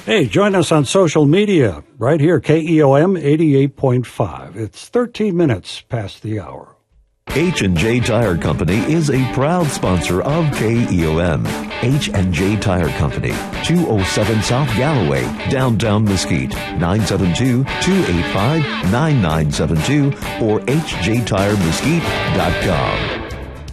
Hey, join us on social media right here, KEOM 88.5. It's 13 minutes past the hour. H&J Tire Company is a proud sponsor of KEOM. H&J Tire Company, 207 South Galloway, downtown Mesquite, 972-285-9972 or hjtiremesquite.com.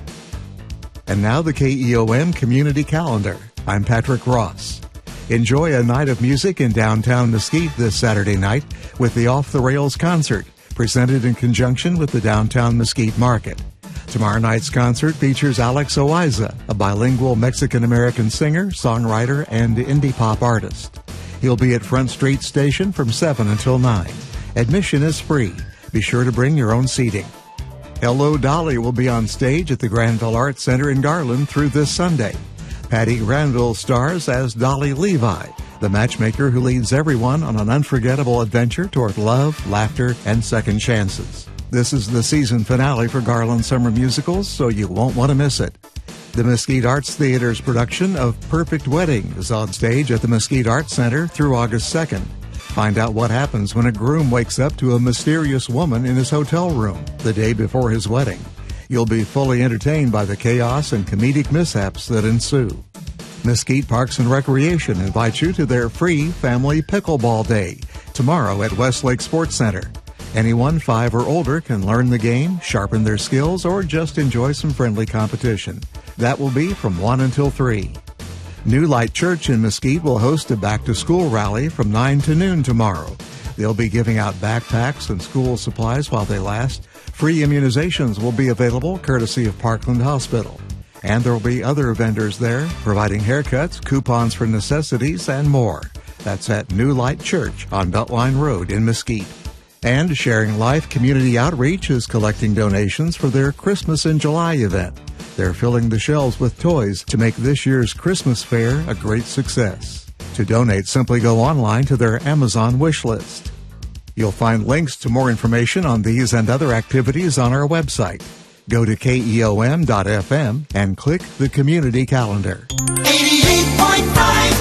And now the KEOM Community Calendar. I'm Patrick Ross. Enjoy a night of music in downtown Mesquite this Saturday night with the Off the Rails concert, presented in conjunction with the Downtown Mesquite Market. Tomorrow night's concert features Alex Oiza, a bilingual Mexican-American singer, songwriter, and indie pop artist. He'll be at Front Street Station from 7 until 9. Admission is free. Be sure to bring your own seating. Hello Dolly will be on stage at the Granville Arts Center in Garland through this Sunday. Patty Granville stars as Dolly Levi, the matchmaker who leads everyone on an unforgettable adventure toward love, laughter, and second chances. This is the season finale for Garland Summer Musicals, so you won't want to miss it. The Mesquite Arts Theater's production of Perfect Wedding is on stage at the Mesquite Arts Center through August 2nd. Find out what happens when a groom wakes up to a mysterious woman in his hotel room the day before his wedding. You'll be fully entertained by the chaos and comedic mishaps that ensue. Mesquite Parks and Recreation invites you to their free Family Pickleball Day tomorrow at Westlake Sports Center. Anyone 5 or older can learn the game, sharpen their skills, or just enjoy some friendly competition. That will be from 1 until 3. New Light Church in Mesquite will host a back-to-school rally from 9 to noon tomorrow. They'll be giving out backpacks and school supplies while they last. Free immunizations will be available courtesy of Parkland Hospital. And there will be other vendors there providing haircuts, coupons for necessities, and more. That's at New Light Church on Beltline Road in Mesquite. And Sharing Life Community Outreach is collecting donations for their Christmas in July event. They're filling the shelves with toys to make this year's Christmas fair a great success. To donate, simply go online to their Amazon wish list. You'll find links to more information on these and other activities on our website. Go to KEOM.FM and click the Community Calendar. 88.5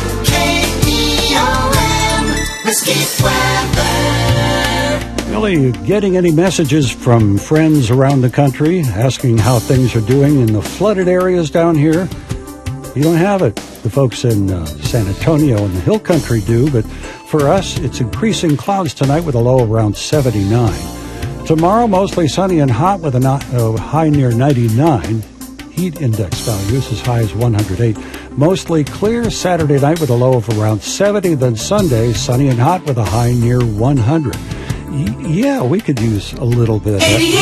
KEOM, Mesquite weather. Really, getting any messages from friends around the country asking how things are doing in the flooded areas down here? You don't have it. The folks in San Antonio and the Hill Country do, but for us, it's increasing clouds tonight with a low around 79. Tomorrow, mostly sunny and hot with a high near 99. Heat index values as high as 108. Mostly clear Saturday night with a low of around 70. Then Sunday, sunny and hot with a high near 100. Yeah, we could use a little bit of that.